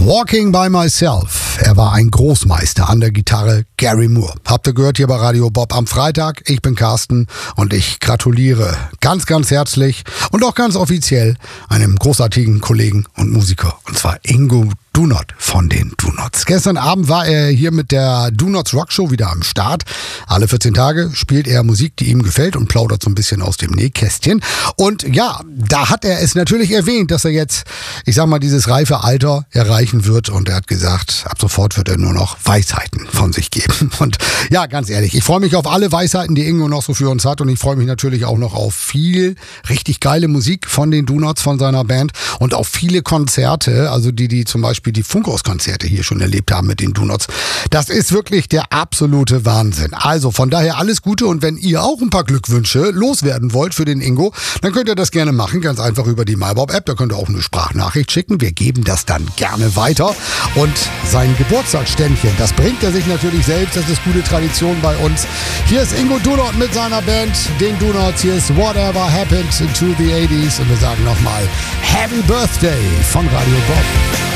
Walking by Myself. Er war ein Großmeister an der Gitarre, Gary Moore. Habt ihr gehört hier bei Radio Bob am Freitag? Ich bin Carsten und ich gratuliere ganz, ganz herzlich und auch ganz offiziell einem großartigen Kollegen und Musiker. Und zwar Ingo Do Not von den Do Nots. Gestern Abend war er hier mit der Do Nots Rock Show wieder am Start. Alle 14 Tage spielt er Musik, die ihm gefällt und plaudert so ein bisschen aus dem Nähkästchen. Und ja, da hat er es natürlich erwähnt, dass er jetzt, ich sag mal, dieses reife Alter erreichen wird. Und er hat gesagt, ab sofort wird er nur noch Weisheiten von sich geben. Und ja, ganz ehrlich, ich freue mich auf alle Weisheiten, die Ingo noch so für uns hat. Und ich freue mich natürlich auch noch auf viel richtig geile Musik von den Do Nots, von seiner Band. Und auf viele Konzerte, also die zum Beispiel die Funkhaus-Konzerte hier schon erlebt haben mit den Do Nots. Das ist wirklich der absolute Wahnsinn. Also von daher alles Gute, und wenn ihr auch ein paar Glückwünsche loswerden wollt für den Ingo, dann könnt ihr das gerne machen, ganz einfach über die MyBob-App. Da könnt ihr auch eine Sprachnachricht schicken. Wir geben das dann gerne weiter. Und sein Geburtstagsständchen, das bringt er sich natürlich selbst. Das ist gute Tradition bei uns. Hier ist Ingo Do Not mit seiner Band, den Do Nots. Hier ist Whatever Happened to the 80s. Und wir sagen nochmal Happy Birthday von Radio Bob.